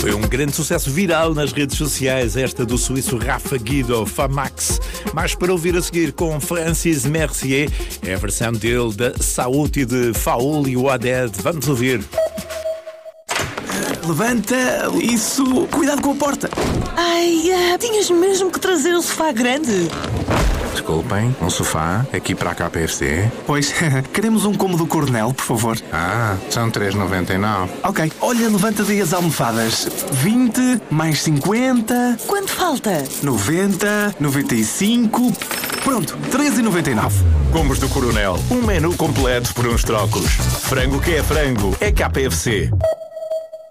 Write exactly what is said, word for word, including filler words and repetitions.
Foi um grande sucesso viral nas redes sociais, esta do suíço Rafa Guido, Famax. Mas para ouvir a seguir com Francis Mercier, é a versão dele da Saúde de Faoul e Ouaded. Vamos ouvir. Levanta, isso, cuidado com a porta. Ai, ah, tinhas mesmo que trazer o sofá grande. Desculpem, um sofá aqui para a K P F C? Pois, queremos um cômodo coronel, por favor. Ah, são três e noventa e nove. Ok, olha, levanta daí as almofadas. vinte, mais cinquenta... Quanto falta? noventa, noventa e cinco... Pronto, treze e noventa e nove. Combos do Coronel, um menu completo por uns trocos. Frango que é frango, é K F C.